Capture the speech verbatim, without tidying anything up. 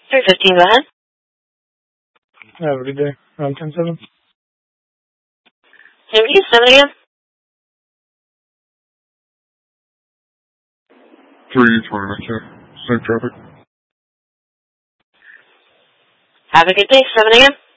three fifteen, go ahead. Have a good day. Um, ten seven. Can we use seven again? three twenty-nine, sir. Same traffic. Have a good day, seven again.